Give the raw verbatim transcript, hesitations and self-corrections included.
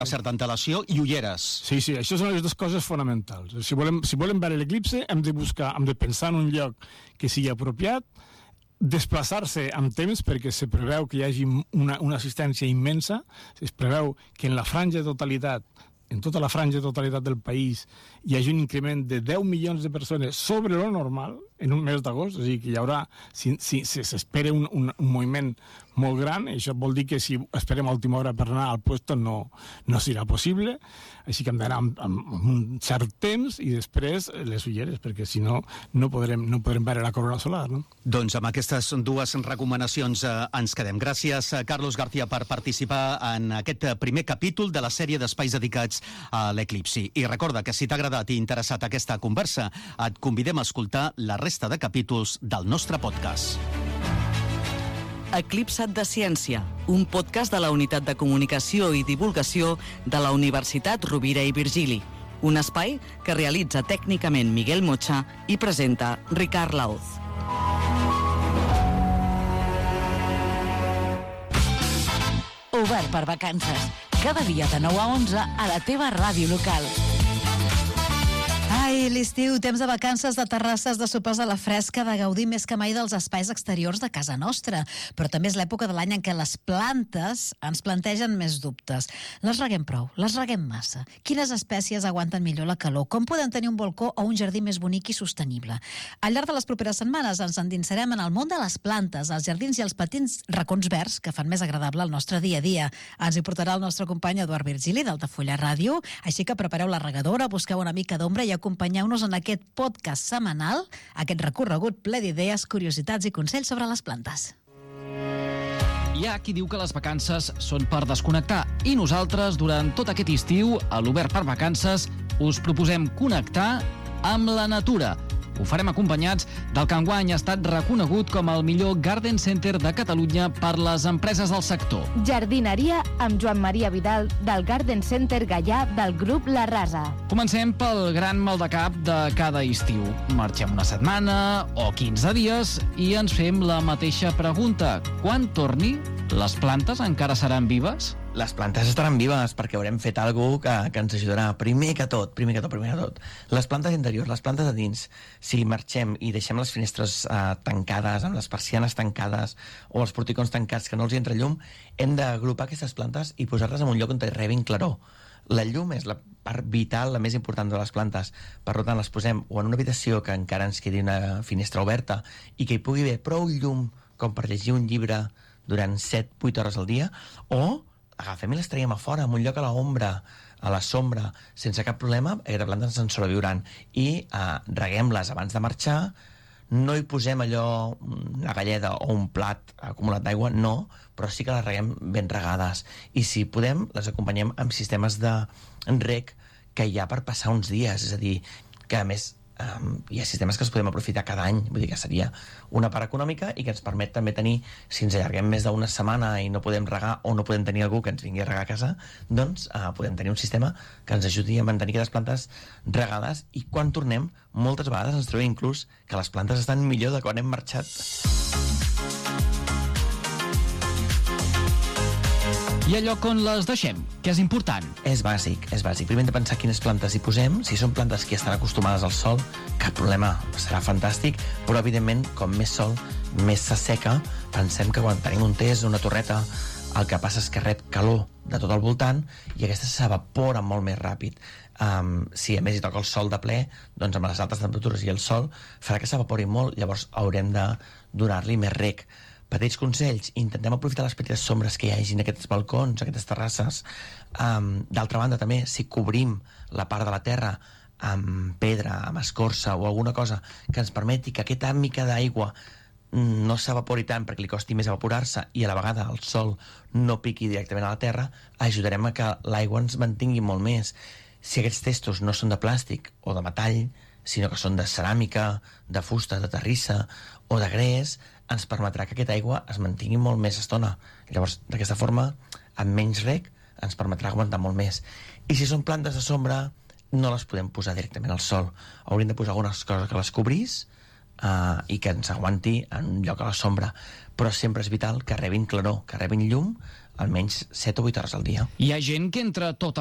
certa antelació i ulleres. Sí, sí, això són les dues coses fonamentals. Si volem, si volem veure l'eclipse, hem de buscar, hem de pensar en un lloc que sigui apropiat, desplaçar-se amb temps, perquè se preveu que hi hagi una, una assistència immensa, es preveu que en la franja de totalitat, en tota la franja de totalitat del país, hi hagi un increment de deu milions de persones sobre lo normal en un mes d'agost, és a dir, que hi haurà, si, si, si s'espera un, un, un moviment molt gran, això vol dir que si esperem a última hora per anar al puesto no, no serà possible, així que hem d'anar amb, amb, amb un cert temps i després les ulleres, perquè si no no podrem, no podrem veure la corona solar, no? Doncs amb aquestes dues recomanacions eh, ens quedem. Gràcies, eh, Carlos García, per participar en aquest primer capítol de la sèrie d'espais dedicats a l'eclipsi. I recorda que si t'ha agradat i interessat aquesta conversa, et convidem a escoltar la resta de capítols del nostre podcast. Eclipsat de Ciència, un podcast de la Unitat de Comunicació i Divulgació de la Universitat Rovira i Virgili. Un espai que realitza tècnicament Miguel Mocha i presenta Ricard Lauz. Obert per vacances. Cada dia de nou a onze a la teva ràdio local. Ai, l'estiu, temps de vacances, de terrasses, de sopars a la fresca, de gaudir més que mai dels espais exteriors de casa nostra. Però també és l'època de l'any en què les plantes ens plantegen més dubtes. Les reguem prou? Les reguem massa? Quines espècies aguanten millor la calor? Com podem tenir un balcó o un jardí més bonic i sostenible? Al llarg de les properes setmanes ens endinsarem en el món de les plantes, els jardins i els petits racons verds que fan més agradable el nostre dia a dia. Ens hi portarà el nostre company Eduard Virgili d'Altafulla Ràdio, així que prepareu la regadora, busqueu una mica d'ombra i acompanyeu-nos en aquest podcast setmanal, aquest recorregut ple d'idees, curiositats i consells sobre les plantes. Hi ha qui diu que les vacances són per desconnectar i nosaltres, durant tot aquest estiu, a l'Obert per Vacances, us proposem connectar amb la natura. Ho farem acompanyats del que enguany ha estat reconegut com el millor Garden Center de Catalunya per les empreses del sector. Jardineria amb Joan Maria Vidal del Garden Center Gaià del grup La Rasa. Comencem pel gran maldecap de cada estiu. Marxem una setmana o quinze dies i ens fem la mateixa pregunta. Quan torni, les plantes encara seran vives? Les plantes estaran vives perquè haurem fet alguna cosa que, que ens ajudarà. Primer que tot, primer que tot, primer que tot. Les plantes interiors, les plantes de dins, si marxem i deixem les finestres eh, tancades, amb les persianes tancades o els porticons tancats que no els hi entra llum, hem d'agrupar aquestes plantes i posar-les en un lloc on hi rebin claror. La llum és la part vital, la més important de les plantes. Per tant, les posem o en una habitació que encara ens quedi una finestra oberta i que hi pugui haver prou llum com per llegir un llibre durant set vuit hores al dia, o agafem i les traiem a fora, en un lloc a l'ombra, a la sombra, sense cap problema, aquestes plantes ens sobreviuran. I eh, reguem-les abans de marxar, no hi posem allò, una galleda o un plat acumulat d'aigua, no, però sí que les reguem ben regades. I si podem, les acompanyem amb sistemes de reg que hi ha per passar uns dies, és a dir, que a més Um, hi ha sistemes que els podem aprofitar cada any, vull dir que seria una part econòmica i que ens permet també tenir, si ens allarguem més d'una setmana i no podem regar o no podem tenir algú que ens vingui a regar a casa, doncs uh, podem tenir un sistema que ens ajudi a mantenir aquestes plantes regades, i quan tornem moltes vegades ens trobem inclús que les plantes estan millor de quan hem marxat. I el lloc on les deixem, que és important. És bàsic, és bàsic. Primer hem de pensar quines plantes hi posem. Si són plantes que estan acostumades al sol, cap problema, serà fantàstic, però evidentment, com més sol, més s'asseca. Pensem que quan tenim un test, una torreta, el que passa és que rep calor de tot el voltant i aquestes s'evaporen molt més ràpid. Um, si a més hi toca el sol de ple, doncs amb les altes temperatures i el sol farà que s'evapori molt, llavors haurem de donar-li més reg. Petits consells, intentem aprofitar les petites sombres que hi hagi en aquests balcons, aquestes terrasses. Um, d'altra banda, també, si cobrim la part de la terra amb pedra, amb escorça o alguna cosa que ens permeti que aquesta mica d'aigua no s'evapori tant perquè li costi més evaporar-se i a la vegada el sol no piqui directament a la terra, ajudarem a que l'aigua ens mantingui molt més. Si aquests testos no són de plàstic o de metall, sinó que són de ceràmica, de fusta, de terrissa o de gres, ens permetrà que aquesta aigua es mantingui molt més estona. Llavors, d'aquesta forma, amb menys reg, ens permetrà aguantar molt més. I si són plantes de sombra, no les podem posar directament al sol. Hauríem de posar algunes coses que les cobrís uh, i que ens aguanti en un lloc a la sombra. Però sempre és vital que rebin claror, que rebin llum almenys set o vuit hores al dia. Hi ha gent que entre tot